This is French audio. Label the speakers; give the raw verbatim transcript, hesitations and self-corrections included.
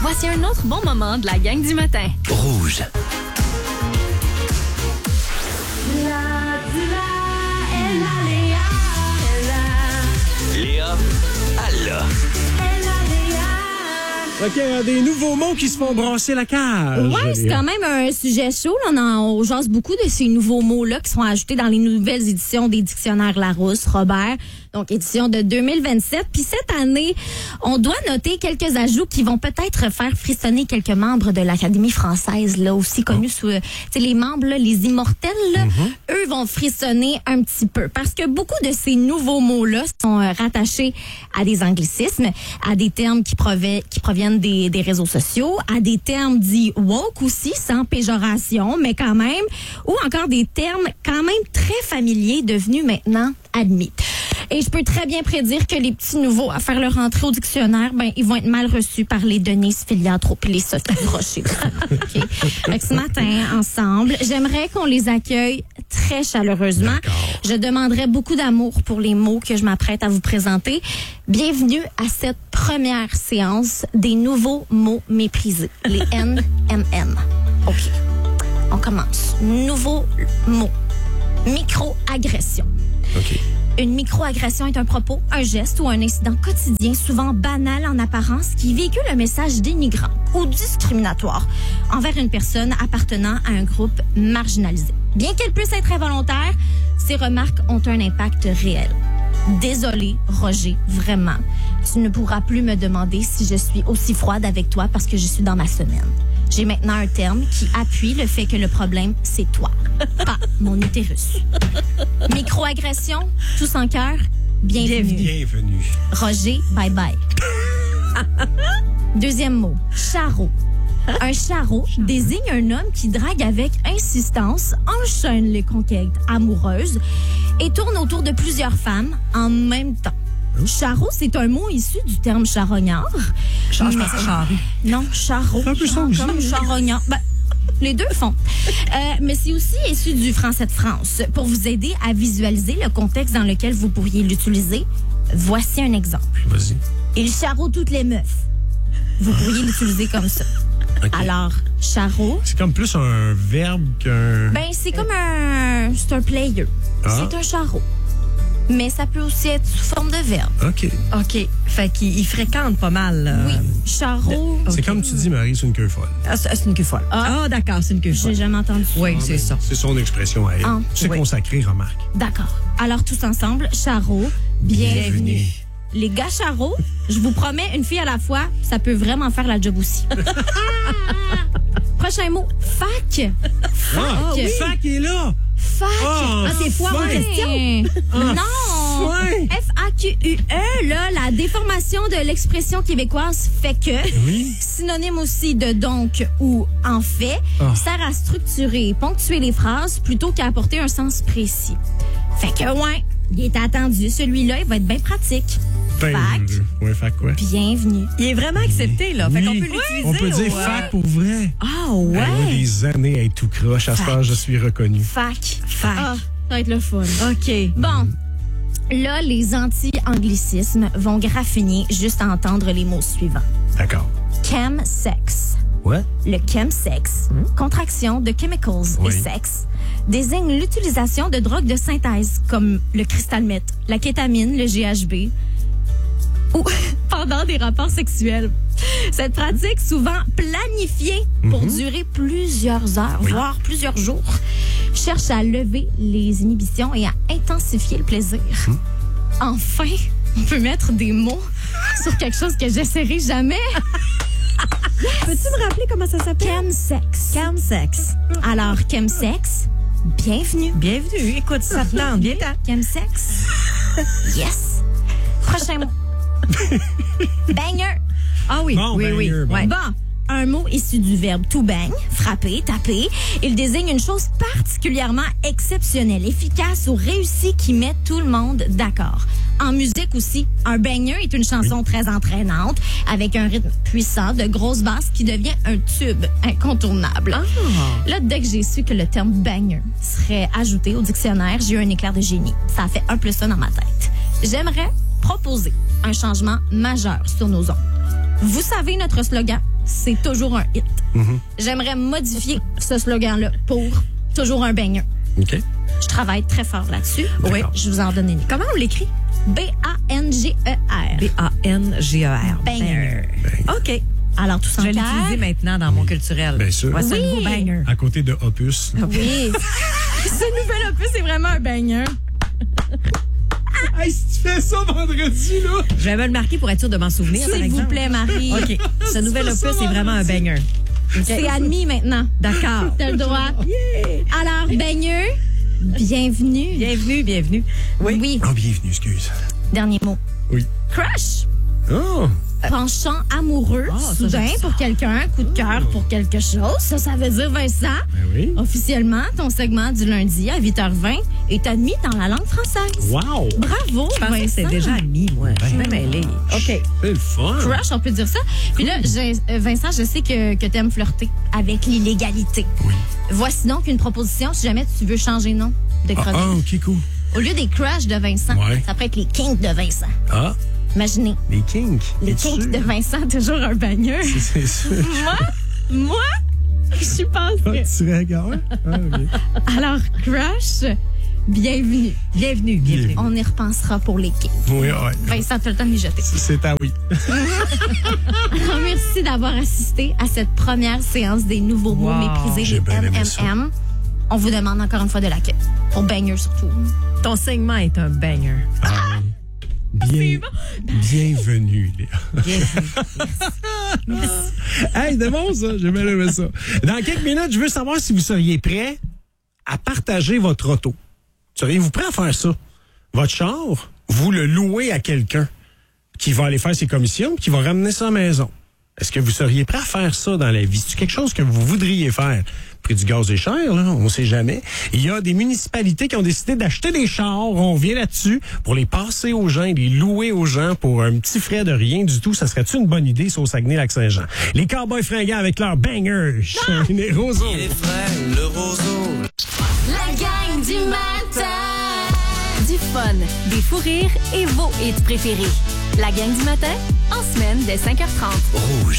Speaker 1: Voici un autre bon moment de la gang du matin.
Speaker 2: Rouge. Léa, Allah.
Speaker 3: OK, il y a des nouveaux mots qui se font brasser la cage.
Speaker 4: Ouais, c'est quand même un sujet chaud. Là. On, en, on jase beaucoup de ces nouveaux mots-là qui sont ajoutés dans les nouvelles éditions des dictionnaires Larousse, Robert. Donc, édition de deux mille vingt-sept. Puis cette année, on doit noter quelques ajouts qui vont peut-être faire frissonner quelques membres de l'Académie française, là aussi connus sous, tu sais, les membres, là, les immortels, là, mm-hmm. eux vont frissonner un petit peu. Parce que beaucoup de ces nouveaux mots-là sont euh, rattachés à des anglicismes, à des termes qui, provi- qui proviennent des, des réseaux sociaux, à des termes dits woke aussi, sans péjoration, mais quand même, ou encore des termes quand même très familiers devenus maintenant admis. Et je peux très bien prédire que les petits nouveaux à faire leur entrée au dictionnaire, ben ils vont être mal reçus par les Denise Filiatro et les Sophie Rocher. Okay. Fait que ce matin, ensemble, j'aimerais qu'on les accueille très chaleureusement. D'accord. Je demanderais beaucoup d'amour pour les mots que je m'apprête à vous présenter. Bienvenue à cette première séance des nouveaux mots méprisés, les N M M. OK. On commence. Nouveau mot. Microagression.
Speaker 3: OK.
Speaker 4: Une microagression est un propos, un geste ou un incident quotidien, souvent banal en apparence, qui véhicule un message dénigrant ou discriminatoire envers une personne appartenant à un groupe marginalisé. Bien qu'elle puisse être involontaire, ces remarques ont un impact réel. Désolé, Roger, vraiment. Tu ne pourras plus me demander si je suis aussi froide avec toi parce que je suis dans ma semaine. J'ai maintenant un terme qui appuie le fait que le problème, c'est toi, pas mon utérus. Microagression, tous en cœur, bienvenue.
Speaker 3: Bienvenue.
Speaker 4: Roger, bye bye. Deuxième mot, charreau. Un charreau désigne un homme qui drague avec insistance, enchaîne les conquêtes amoureuses et tourne autour de plusieurs femmes en même temps. Charreau, c'est un mot issu du terme charognard.
Speaker 5: Char- je pensais charrue.
Speaker 4: Non, charreau.
Speaker 3: C'est un peu ça aussi.
Speaker 4: Comme charognard. Ben, les deux font. Euh, mais c'est aussi issu du français de France. Pour vous aider à visualiser le contexte dans lequel vous pourriez l'utiliser, voici un exemple.
Speaker 3: Vas-y.
Speaker 4: Il charreau toutes les meufs. Vous pourriez l'utiliser comme ça.
Speaker 3: Okay.
Speaker 4: Alors, charreau.
Speaker 3: C'est comme plus un verbe qu'un...
Speaker 4: Ben, c'est comme un... C'est un player.
Speaker 3: Ah.
Speaker 4: C'est un charreau. Mais ça peut aussi être sous forme de verbe.
Speaker 3: OK.
Speaker 5: OK. Fait qu'il il fréquente pas mal. Euh,
Speaker 4: Oui. Charreau.
Speaker 3: C'est
Speaker 5: OK.
Speaker 3: comme tu dis, Marie, c'est une queue folle.
Speaker 5: Ah, c'est c'est une queue folle. Ah,
Speaker 4: Ah.
Speaker 5: d'accord, c'est une queue
Speaker 4: J'ai
Speaker 5: folle.
Speaker 4: jamais entendu ça.
Speaker 5: Oui,
Speaker 3: Ah,
Speaker 5: c'est
Speaker 3: ben,
Speaker 5: ça.
Speaker 3: C'est son expression à elle.
Speaker 4: Ah,
Speaker 3: C'est
Speaker 5: oui.
Speaker 3: consacré, remarque.
Speaker 4: D'accord. Alors, tous ensemble, charreau, bienvenue. Les gars charreaux, je vous promets, une fille à la fois, ça peut vraiment faire la job aussi. Prochain mot, fac.
Speaker 3: Ah,
Speaker 4: oui.
Speaker 3: Fac est là!
Speaker 4: Fac.
Speaker 3: Ah,
Speaker 4: Ah, c'est foire en
Speaker 3: fin.
Speaker 4: question.
Speaker 3: Ah,
Speaker 4: Non.
Speaker 3: fin.
Speaker 4: F A Q U E, là, la déformation de l'expression québécoise fait que.
Speaker 3: Oui.
Speaker 4: Synonyme aussi de donc ou en fait,
Speaker 3: Ah.
Speaker 4: sert à structurer et ponctuer les phrases plutôt qu'à apporter un sens précis. Fait que, ouais, il est attendu. Celui-là, il va être bien pratique.
Speaker 3: Ben,
Speaker 4: Fac.
Speaker 3: euh, ouais, fac, quoi.
Speaker 4: Bienvenue.
Speaker 5: Il est vraiment accepté, là. Fait
Speaker 3: Oui.
Speaker 5: qu'on peut l'utiliser.
Speaker 3: On peut dire
Speaker 5: au, euh,
Speaker 3: fac pour vrai.
Speaker 5: Ah, ouais.
Speaker 3: Hey, des années à être tout croche. À ce
Speaker 4: Fac.
Speaker 3: temps, je suis reconnu.
Speaker 4: Fac.
Speaker 5: Fac.
Speaker 4: Ah, ça va être le fun.
Speaker 5: OK.
Speaker 4: Bon. Là, les anti-anglicismes vont graffiner juste à entendre les mots suivants.
Speaker 3: D'accord.
Speaker 4: Chemsex.
Speaker 3: What?
Speaker 4: Le chemsex, contraction de chemicals
Speaker 3: Oui.
Speaker 4: et sexe, désigne l'utilisation de drogues de synthèse comme le crystal meth, la kétamine, le G H B ou pendant des rapports sexuels. Cette pratique, souvent planifiée pour durer plusieurs heures,
Speaker 3: Oui.
Speaker 4: voire plusieurs jours, cherche à lever les inhibitions et à intensifier le plaisir. Enfin, on peut mettre des mots sur quelque chose que j'essaierai jamais.
Speaker 5: Peux-tu me rappeler comment ça s'appelle?
Speaker 4: Chemsex.
Speaker 5: Chemsex.
Speaker 4: Alors, chemsex, bienvenue.
Speaker 5: Bienvenue. Écoute, ça te tente. Viens t'en.
Speaker 4: Chemsex. Yes. Prochain mot. Banger.
Speaker 5: Ah oui,
Speaker 3: Bon,
Speaker 5: oui,
Speaker 3: banger,
Speaker 5: oui.
Speaker 3: bon.
Speaker 5: Ouais.
Speaker 4: Bon, un mot issu du verbe to bang, frapper, taper. Il désigne une chose particulièrement exceptionnelle, efficace ou réussie qui met tout le monde d'accord. En musique aussi, un banger est une chanson très entraînante avec un rythme puissant, de grosses basses qui devient un tube incontournable.
Speaker 5: Ah.
Speaker 4: Là, dès que j'ai su que le terme banger serait ajouté au dictionnaire, j'ai eu un éclair de génie. Ça a fait un plus un dans ma tête. J'aimerais proposer un changement majeur sur nos ondes. Vous savez notre slogan, c'est toujours un hit.
Speaker 3: Mm-hmm.
Speaker 4: J'aimerais modifier ce slogan-là pour toujours un banger.
Speaker 3: OK.
Speaker 4: Je travaille très fort là-dessus.
Speaker 3: D'accord.
Speaker 4: Oui, je vous en donne une.
Speaker 5: Comment on l'écrit?
Speaker 4: B A N G E R.
Speaker 5: B A N G E R.
Speaker 4: Banger.
Speaker 5: OK.
Speaker 4: Alors, tout
Speaker 5: Je
Speaker 4: sans
Speaker 5: vais
Speaker 4: cœur.
Speaker 5: l'utiliser maintenant dans mon culturel.
Speaker 3: Bien sûr.
Speaker 5: Ouais, c'est
Speaker 4: Oui.
Speaker 5: un nouveau banger.
Speaker 3: À côté de Opus.
Speaker 4: Oui. Ce nouvel opus, c'est vraiment un banger.
Speaker 3: Hey, si tu fais ça vendredi, là.
Speaker 5: Je vais me le marquer pour être sûr de m'en souvenir, par
Speaker 4: S'il vous
Speaker 5: exemple.
Speaker 4: plaît, Marie.
Speaker 5: OK. Ce nouvel opus
Speaker 3: ça,
Speaker 5: est vraiment un banger. OK.
Speaker 4: C'est admis maintenant.
Speaker 5: D'accord.
Speaker 4: T'as le droit. Alors, banger, bienvenue.
Speaker 5: Bienvenue, bienvenue. Oui.
Speaker 4: Oui.
Speaker 3: Oh, bienvenue, excuse.
Speaker 4: Dernier mot.
Speaker 3: Oui.
Speaker 4: Crush.
Speaker 3: Oh.
Speaker 4: Penchant amoureux,
Speaker 5: Ah, ça,
Speaker 4: soudain
Speaker 5: j'aime ça.
Speaker 4: pour quelqu'un, coup de cœur pour quelque chose. Ça, ça veut dire, Vincent,
Speaker 3: Ben oui.
Speaker 4: officiellement, ton segment du lundi à huit heures vingt est admis dans la langue française.
Speaker 3: Wow.
Speaker 4: Bravo,
Speaker 5: Je pensais que
Speaker 4: Vincent.
Speaker 5: c'était déjà admis, moi. Je suis même mêlée. OK.
Speaker 3: C'est le fun.
Speaker 4: Crush, on peut dire ça. Puis là, j'ai- euh, Vincent, je sais que, que tu aimes flirter avec l'illégalité.
Speaker 3: Oui.
Speaker 4: Voici donc une proposition si jamais tu veux changer nom de
Speaker 3: Ah,
Speaker 4: chronique.
Speaker 3: ah, OK, cool.
Speaker 4: Au lieu des crushs de Vincent,
Speaker 3: Ouais.
Speaker 4: ça pourrait être les kinks de Vincent.
Speaker 3: Ah,
Speaker 4: Imaginez,
Speaker 3: les kinks.
Speaker 4: les
Speaker 3: Es-tu
Speaker 4: kinks
Speaker 3: sûr?
Speaker 4: de Vincent, toujours un bagneux.
Speaker 3: C'est sûr.
Speaker 4: Moi, moi, je suis pas
Speaker 3: Ah, tu serais gars? Ah, OK.
Speaker 4: Alors, crush, bienvenue.
Speaker 5: Bienvenue, bienvenue.
Speaker 4: On y repensera pour les kinks.
Speaker 3: Oui, ouais.
Speaker 4: Vincent, tu as le temps de mijoter.
Speaker 3: C'est à oui.
Speaker 4: Alors, merci d'avoir assisté à cette première séance des nouveaux mots
Speaker 5: Wow.
Speaker 4: méprisés
Speaker 3: J'ai
Speaker 4: des
Speaker 3: bien aimé
Speaker 4: M
Speaker 3: ça.
Speaker 4: M M. On vous demande encore une fois de l'accueil. Pour banger surtout.
Speaker 5: Ton segment est un banger.
Speaker 3: Ah, bien, bienvenue, Léa.
Speaker 5: Bienvenue.
Speaker 3: Hey, c'est bon, ça. J'ai bien aimé ça. Dans quelques minutes, je veux savoir si vous seriez prêt à partager votre auto. Seriez-vous prêt à faire ça? Votre char, vous le louez à quelqu'un qui va aller faire ses commissions, qui va ramener ça à la maison. Est-ce que vous seriez prêt à faire ça dans la vie? C'est quelque chose que vous voudriez faire? Le prix du gaz est cher, là, on ne sait jamais. Il y a des municipalités qui ont décidé d'acheter des chars, on revient là-dessus, pour les passer aux gens, les louer aux gens pour un petit frais de rien du tout. Ça serait-tu une bonne idée, ça, au Saguenay-Lac-Saint-Jean? Les Cowboys fringants avec leur banger, les roseaux.
Speaker 2: Il est frais, le roseau.
Speaker 1: La gang du matin. Du fun, des fous rires et vos hits préférés. La gang du matin, en semaine dès cinq heures trente.
Speaker 2: Rouge.